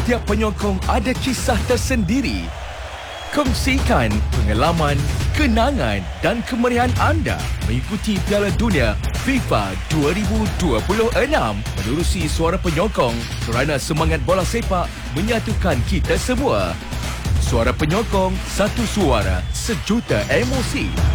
Setiap penyokong ada kisah tersendiri. Kongsikan pengalaman, kenangan dan kemeriahan anda mengikuti Piala Dunia FIFA 2026 menerusi Suara Penyokong kerana semangat bola sepak menyatukan kita semua. Suara Penyokong, satu suara, sejuta emosi.